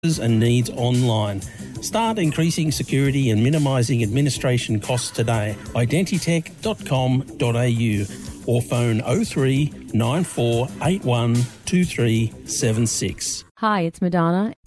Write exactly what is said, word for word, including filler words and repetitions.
and needs online. Start increasing security and minimising administration costs today. identitech dot com dot a u or phone oh three nine four eight one two three seven six. Hi, it's Madonna,